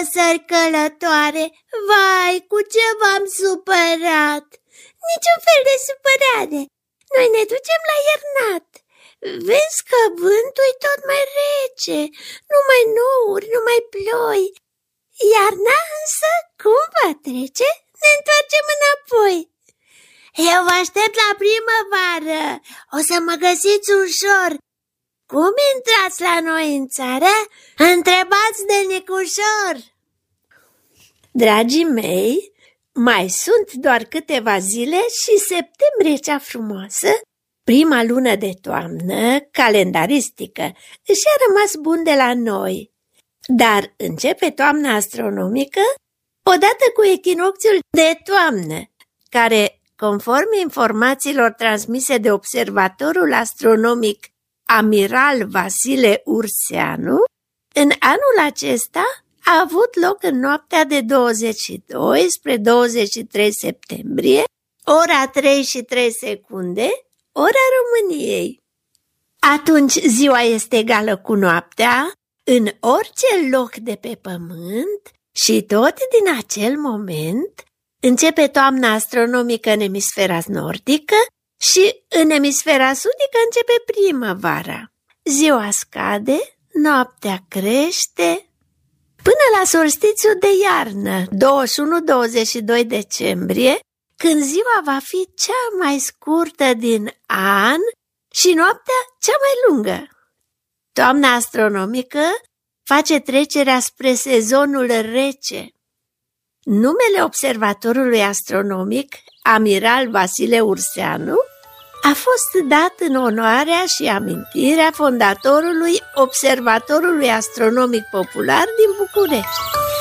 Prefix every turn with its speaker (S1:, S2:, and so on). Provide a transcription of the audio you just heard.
S1: păsări călătoare, vai, cu ce v-am supărat! Niciun fel de supărare, noi ne ducem la iernat. Vezi că vântul-i tot mai rece, numai nouri, numai ploi. Iarna însă, cum va trece, ne întoarcem înapoi. Eu vă aștept la primăvară, o să mă găsiți ușor. Cum intrați la noi în țară? Întrebați de Nicușor. Dragii mei, mai sunt doar câteva zile și septembrie cea frumoasă, prima lună de toamnă, calendaristică, și-a rămas bun de la noi. Dar începe toamna astronomică odată cu echinocțiul de toamnă, care, conform informațiilor transmise de observatorul astronomic Amiral Vasile Urseanu, în anul acesta a avut loc în noaptea de 22 spre 23 septembrie, ora 3 și 3 secunde, ora României. Atunci ziua este egală cu noaptea în orice loc de pe pământ și tot din acel moment începe toamna astronomică în emisfera nordică și în emisfera sudică începe primăvara. Ziua scade, noaptea crește, până la solstițiul de iarnă, 21-22 decembrie, când ziua va fi cea mai scurtă din an și noaptea cea mai lungă. Toamna astronomică face trecerea spre sezonul rece. Numele observatorului astronomic, Amiral Vasile Urseanu, a fost dat în onoarea și amintirea fondatorului Observatorului Astronomic Popular din București.